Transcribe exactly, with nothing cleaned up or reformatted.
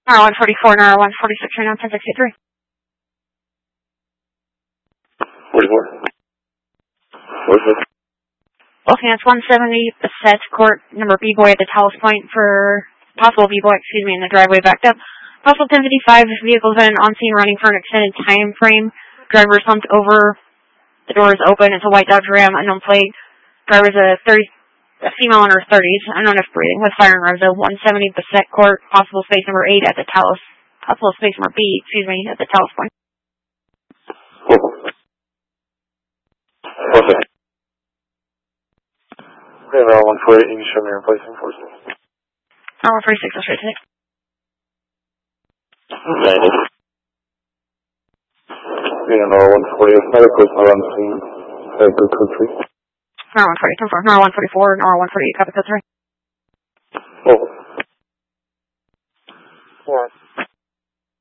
R one forty-four and R one forty-six right now, ten sixty-three. forty-four. forty-six. Okay, that's one seventy Bassett Court, number B-Boy at the Talos Point for possible B-Boy, excuse me, in the driveway backed up. Possible ten fifty-five, vehicle's been on scene running for an extended time frame. Driver's humped over, the door is open, it's a white Dodge Ram, unknown plate. Driver's a thirty, a female in her thirties, unknown if breathing, with fire and Rosa, one seventy Bassett Court, possible space number eight at the Talos, possible space number B, excuse me, at the Talos Point. Okay. Okay, R one forty-eight, you can show me your replacement forces. R one forty-six, I'll straight to six. ninety. And R one forty-eight, medical personnel on scene. Have good code three. R one forty, ten four, R one forty-four, and R one forty-eight, copy code three. Oh. What?